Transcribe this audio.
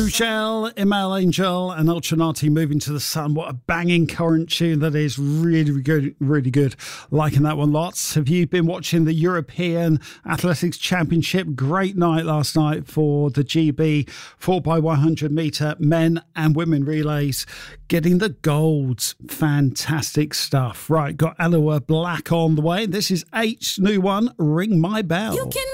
Shell, Email Angel and Ultranati, Moving to the Sun. What a banging current tune that is. Really good, really good. Liking that one lots. Have you been watching the European Athletics Championship? Great night last night for the GB 4x100 metre men and women relays, getting the golds. Fantastic stuff. Right, got Aloha Black on the way. This is H's new one, Ring My Bell.